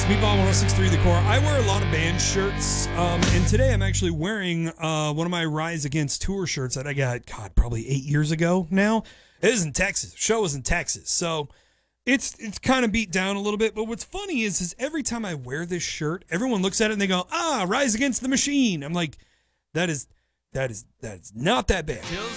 Meatball 106.3 The Core. I wear a lot of band shirts, and today I'm actually wearing one of my Rise Against tour shirts that I got, probably 8 years ago now. It is in Texas. The show was in Texas, so it's kind of beat down a little bit. But what's funny is every time I wear this shirt, everyone looks at it and they go, Rise Against the Machine. I'm like, that is not that bad.